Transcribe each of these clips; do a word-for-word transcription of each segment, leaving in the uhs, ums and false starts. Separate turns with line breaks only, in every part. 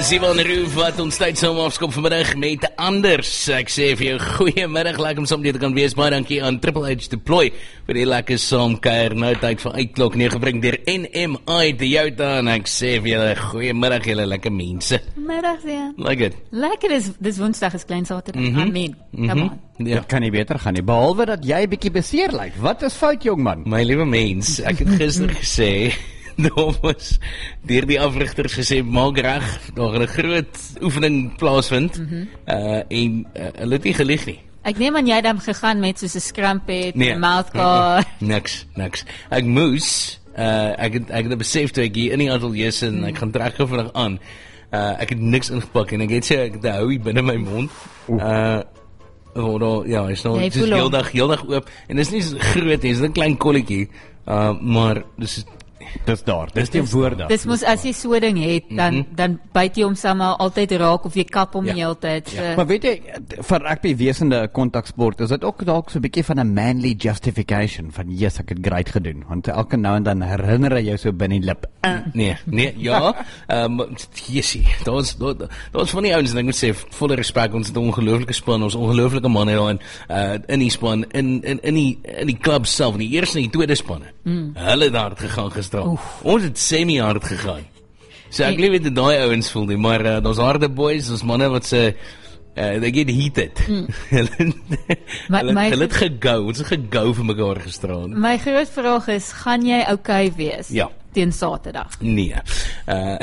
Dis Ivan Roof wat ons tyd saam afskop vanmiddag met Anders. Ek sê vir jou goeiemiddag, lekker om saam met jou te kan wees. Baie dankie aan Triple H Deploy vir die lekker saamkuier. Nou tyd vir uitklok nege gebring deur N M I Toyota en ek sê vir julle goeiemiddag julle lekker mense.
Middag ja.
Like it.
Lekker is dis Woensdag is klein Saterdag.
Mhm.
Amen.
Mhm.
Come on.
Ja. Dit kan nie beter gaan nie, behalwe dat jy bietjie beseer lyk. Wat is fout, jongman?
My liewe mens, ek het gister gesê daar was deur die afrigters gesê maak reg, daar gaan 'n groot oefening plaasvind. Mm -hmm. uh, en uh, hulle het nie gelieg nie.
Ek neem aan jy het dan gegaan met soos 'n scrumpet, 'n
Nee.
mouthguard.
Uh, uh, niks, niks. Ek moes, uh, ek het ek het besef toe ek hier in die ateljee sit en ek gaan trek vandag aan. Uh, ek het niks ingepak en ek het sê ek het 'n houe binne my mond. Uh Oh, no, ja, is nou
Jy
dis
voel hom.
heeldag heeldag oop en dis nie so groot nie, dis 'n klein kolletjie. Uh maar dis
Dis daar, dis die woorde.
Dis mos as jy so ding het, dan mm -hmm. dan byt jy hom sommer altyd raak of jy kap hom
Ja.
die hele tyd. So.
Maar weet jy, vir rugby wesende kontaksport, is dit ook dalk so 'n bietjie van 'n manly justification van yes, ek het great gedoen, want elke nou en dan herinner hy jou so binne die lip. Uh.
nee, nee, ja. Ehm um, jessie, daar's daar daar's van die ouens en ek moet sê volle respek, ons het 'n ongelooflike span, ons ongelooflike manne daar in uh, in die span in in in die in die klub self, in die eerste en die tweede spanne. Mm. Hulle het daar gegaan gister. Ons het semi-hard gegaan. So ek weet dit daai ouens voel nie, maar uh, daar's harde boys, ons manne wat se uh, they get heated. Mm. hulle
My-
hulle
my-
hulle het gegou, ons het gegou vir mekaar gisteraan.
My groot vraag is, gaan jy okay wees
Ja.
teen Saterdag?
Nee. Uh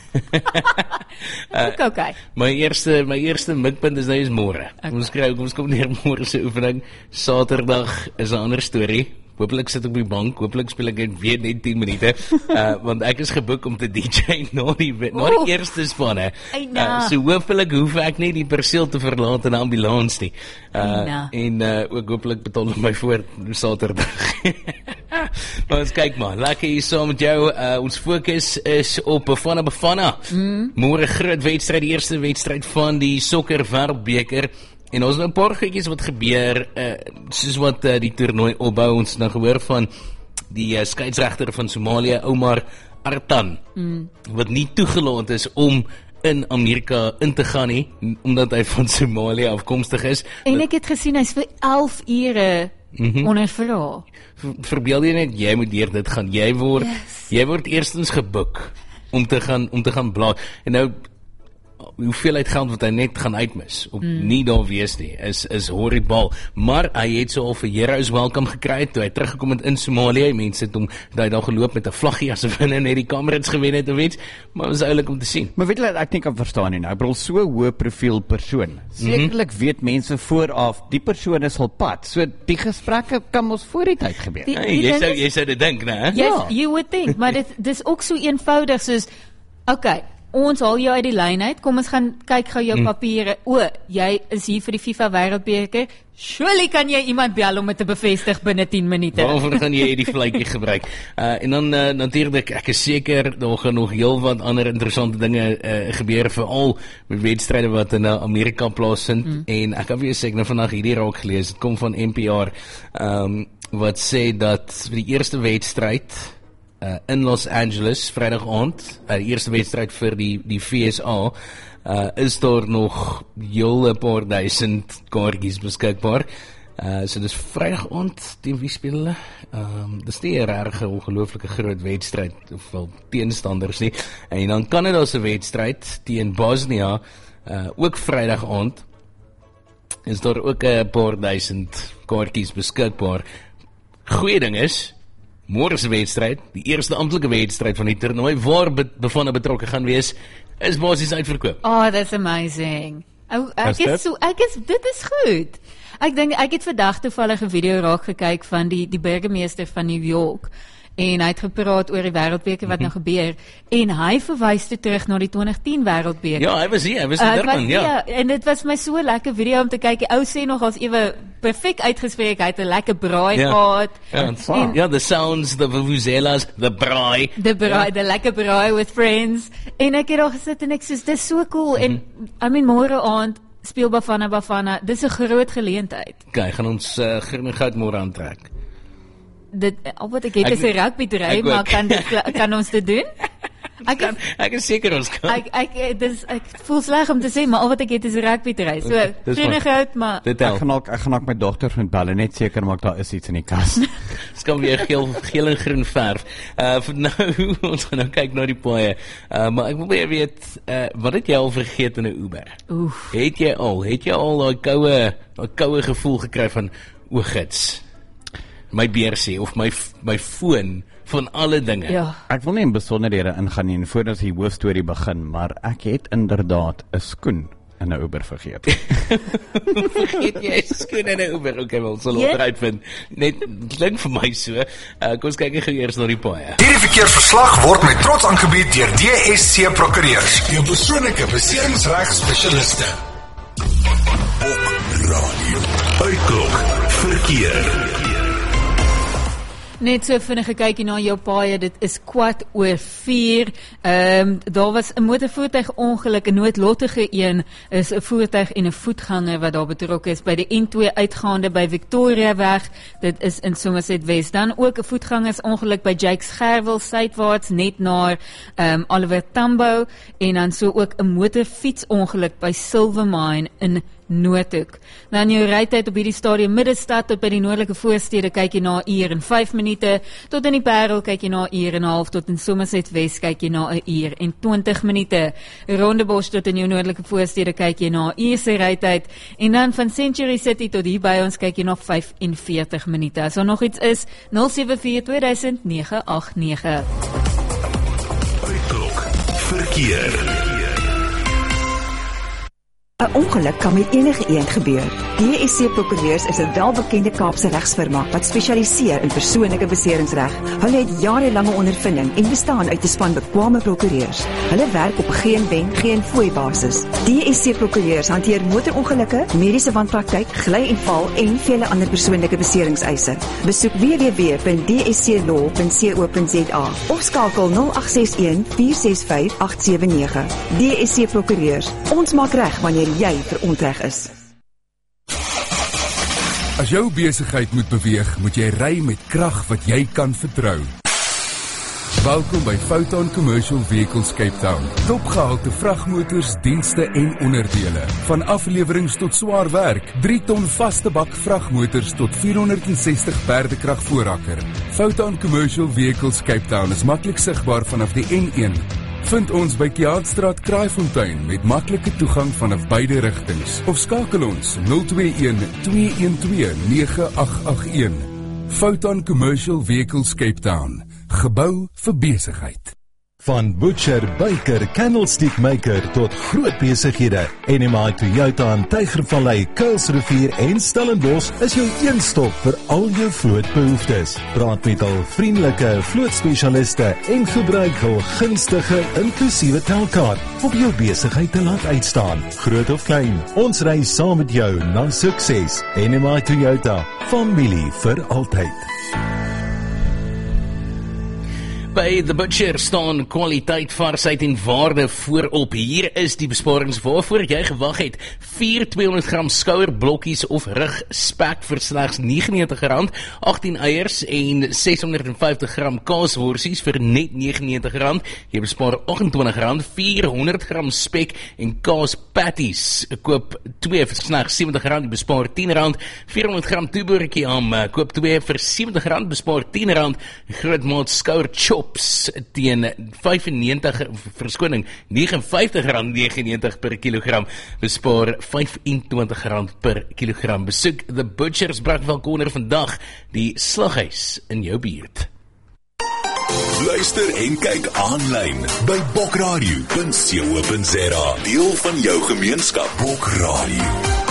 Ook okay.
My eerste my eerste mikpunt is nou is môre.
Okay.
Ons kry ons kom neer môre se oefening. Saterdag is 'n ander storie. Hooplik sit ek op die bank, hooplik speel ek net weer net tien minute. Uh want ek is geboek om te D J na die na die
Oef.
eerste spanne.
Eina.
Uh, so hooplik hoef ek nie die perseel te verlaat in 'n ambulans nie. Uh
Eina.
en uh ook hooplik betaal hulle my voor Saterdag. Maar ons kyk maar, lekker hier saam met jou. Uh, ons fokus is op Bafana Bafana. Mm. Môre groot wedstryd, die eerste wedstryd van die sokker wêreldbeker. En ons nou 'n paar goedjies wat gebeur, uh, soos wat uh, die toernooi opbou. Ons het nou gehoor van die uh, skeieregter van Somalië, Omar Artan, mm. wat nie toegelaat is om in Amerika in te gaan nie, omdat hy van Somalië afkomstig is.
En ek het gesien hy's vir elf ure mm -hmm. ondervra.
Ver- Verbeel jy net jy moet deur dit gaan. Jy word
Yes.
jy word eerstens geboek om te gaan om te gaan blaai. En nou hoeveelheid geld wat hy net gaan uitmis op mm. nie daar wees nie is is horribaal. Maar hy het so al vir Heroes welkom gekry toe hy teruggekom het in Somalië. Mense het hom daai daar geloop met 'n vlaggie asof hy net die Kamerads gewen het of iets. Maar dit was oulik om te sien.
Maar weet jy wat ek nie kan verstaan nie nou, ek bedoel so hoë profiel persoon. Sekerlik mm -hmm. weet mense vooraf die persoon is op pad. So die gesprekke kan mos voor die tyd gebeur.
Die-
Hey, jy
ding
sou
is-
jy sou dit dink, né?
Yes,
Ja.
you would think, maar dit dis ook so eenvoudig soos okay, ons haal jou uit die lyn uit. Kom ons gaan kyk gou jou mm. papiere. O, jy is hier vir die FIFA Wêreldbeker. Surely kan jy iemand bel om dit te bevestig binne tien minute.
Waarvoor gaan jy die vletjie gebruik? Uh, en dan uh, natuurlik, ek is seker daar gaan nog heel wat ander interessante dinge uh, gebeur, veral met wedstryde wat in uh, Amerika plaasvind. Mm. En ek kan vir jou sê ek nou vandag hierdie raak gelees. Dit kom van N P R um, wat sê dat vir die eerste wedstryd uh, in Los Angeles Vrydag aand, uh, die eerste wedstryd vir die die V S A. Uh, is daar nog heel 'n paar duisend kaartjies beskikbaar. Uh, so dis Vrydag aand, teen wie speel hulle? Um, dis nie 'n regtig ongelooflike groot wedstryd of wel teenstanders nie. En dan Kanada se wedstryd teen Bosnia, uh, ook Vrydag aand. Is daar ook 'n paar duisend kaartjies beskikbaar. Goeie ding is, môre se wedstryd, die eerste amptelike wedstryd van die toernooi waar be Bafana betrokke gaan wees, is basies uitverkoop.
Oh, that's amazing. Oh, ek
Is
is
dit?
so ek is dit is goed. Ek dink ek het vandag toevallig 'n video raak gekyk van die die burgemeester van New York en hy het gepraat oor die wêreldbeker wat mm -hmm. nou gebeur en hy verwys toe terug na die twintig tien wêreldbeker.
Ja, hy was hier, hy was in
Uh,
Durban,
wat-
ja.
ja, en dit was my so lekker video om te kyk. Die ou sê nog as ewe perfek uitgespreek, hy het 'n lekker braai
Ja.
gehad.
Ja,
En-
ja, the sounds, the vuvuzelas, the braai.
De braai, de lekker braai with friends. En ek het daar gesit en ek sê dis so cool. Mm -hmm. En I mean môre aand speel Bafana Bafana. Dis 'n groot geleentheid.
Okay, gaan ons uh, groen en goud môre aantrek.
Dit al wat ek het
Ek-
is 'n rugby dry,
ek
maar
ook.
kan dit kan ons dit doen? Ek
kan, ek is seker ons kan.
ek ek dis ek voel sleg om te sê, maar al wat ek het is 'n rugby terrein. So,
Dis
vriende
fyn.
goud, maar
Dit
Ek
help.
gaan ook ek gaan ook my dogters met belle net seker maak daar is iets in die kas.
Dit kan weer geel, geel en groen verf. Uh, vir nou, ons gaan nou kyk na die paaie. Uh, maar ek wil baie weet, uh, wat het jy al vergeet in 'n Uber?
oef.
Het jy al, het jy al daai koue, daai koue gevoel gekry van, o gits, my beursie of my my foon van alle dinge.
Ja.
Ek wil nie in besonderhede ingaan nie voor ons die hoofstorie begin, maar ek het inderdaad 'n skoen in 'n Uber vergeet.
Vergeet jy skoon in 'n Uber? Okay, wel, sal ons
Ja.
uitvind. Net klink vir my so. Uh, kom ons kyk gou eers na die paaie.
Hierdie verkeersverslag word met trots aangebied deur D S C Prokureurs, jou persoonlike beseringsregspesialiste.
Op radio. Uitklok verkeer.
Net so vinnige kykie na jou paaie, dit is kwart oor vier. Ehm um, daar was 'n motorvoertuig ongeluk, 'n noodlottige een is 'n voertuig en 'n voetganger wat daar betrokke is by die N twee uitgaande by Victoria weg. Dit is in Somerset West. Dan ook 'n voetgangersongeluk by Jakes Gerwel suidwaarts net na ehm um, Oliver Tambo en dan so ook 'n motorfietsongeluk by Silvermine in Noordhoek. Dan jou rytyd op hierdie stadium Middestad tot by die noordelike voorstede kyk jy na 'n uur en vyf minute, tot in die Parel kyk jy na 'n uur en 'n half, tot in Somerset West kyk jy na 'n uur en twintig minute. Rondebosch tot in jou noordelike voorstede kyk jy na 'n uur se rytyd en dan van Century City tot hier by ons kyk jy na vyf en veertig minute. As daar nog iets is, nul sewe vier twee duisend nege agt nege.
Uitklok verkeer.
'n Ongeluk kan met enige een gebeur. D S C Prokureurs is 'n welbekende Kaapse regsfirma wat spesialiseer in persoonlike beseringsreg. Hulle het jarelange ondervinding en bestaan uit 'n span bekwame prokureurs. Hulle werk op geen wen, geen fooi basis. D S C Prokureurs hanteer motorongelukke, mediese wanpraktyk, gly en val en vele ander persoonlike beseringseise. Besoek w w w punt d s c law punt co punt z a of skakel nul agt ses een vier ses vyf agt sewe nege. D S C Prokureurs. Ons maak reg wanneer jy verontreg is.
As jou besigheid moet beweeg, moet jy ry met krag wat jy kan vertrou. Welkom by Foton Commercial Vehicles Cape Town. Topgehalte vragmotors, dienste en onderdele. Van aflewerings tot swaar werk. drie ton vaste bak vragmotors tot vierhonderdsestig perdekrag voorrakker. Foton Commercial Vehicles Cape Town is maklik sigbaar vanaf die N een. Vind ons by Kiaatstraat Kraaifontein met maklike toegang vanaf beide rigtings. Of skakel ons nul twee een twee een twee nege agt agt een. Foton Commercial Vehicles Cape Town. Gebou vir besigheid.
Van Butcher, Baker, Candlestick Maker tot groot besighede. N M I Toyota in Tygervallei, Kuilsrivier en Stellenbosch is jou een stop vir al jou vlootbehoeftes. Praat met al vriendelike vlootspesialiste en gebruik hul gunstige inklusiewe telkaart om jou besigheid te laat uitstaan. Groot of klein, ons ry saam met jou na sukses. N M I Toyota, familie vir altyd.
By The Butcher staan kwaliteit, varsheid en waarde voorop. Hier is die besparings waarvoor jy gewag het. vier tweehonderd gram skouerblokkies of rug spek vir slegs negenennegentig rand, agttien eiers en seshonderdvyftig gram kaasworsies vir net negenennegentig rand. Jy bespaar agtentwintig rand, vierhonderd gram spek en kaas patties. Koop twee vir slegs sewentig rand, jy bespaar tien rand. vierhonderd gram toeboeretjie ham, koop twee vir sewentig rand, bespaar tien rand. Grootmaat skouer chop teen vyfennegentig, verskoning, negenenvyftig rand negenennegentig per kilogram, bespaar vyfentwintig rand per kilogram. Besoek The Butcher's Brakval Corner vandag, die slaghuis in jou buurt.
Luister en kyk aanlyn by bokradio punt co punt za. Deel van jou gemeenskap. Bokradio.